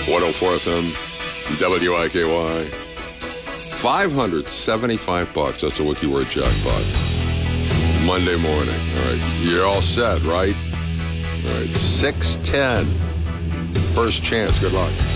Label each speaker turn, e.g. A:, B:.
A: 104 FM, WIKY. $575. That's a Wiki Word jackpot. Monday morning. All right. You're all set, right? All right. 6:10. First chance. Good luck.